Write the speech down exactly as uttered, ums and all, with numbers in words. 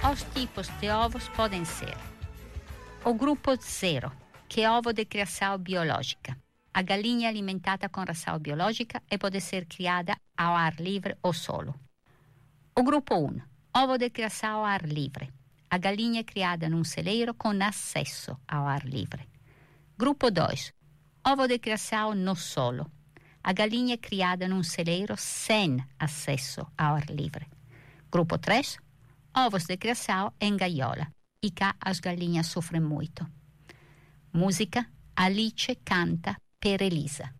Os tipos de ovos podem ser o grupo zero, que é ovo de criação biológica. A galinha é alimentada com ração biológica e pode ser criada ao ar livre ou solo. O grupo um, ovo de criação ao ar livre. A galinha é criada num celeiro com acesso ao ar livre. Grupo dois, ovo de criação no solo. A galinha é criada num celeiro sem acesso ao ar livre. Grupo três, ovos de criação em gaiola. E cá as galinhas sofrem muito. Música, Alice canta per Elisa.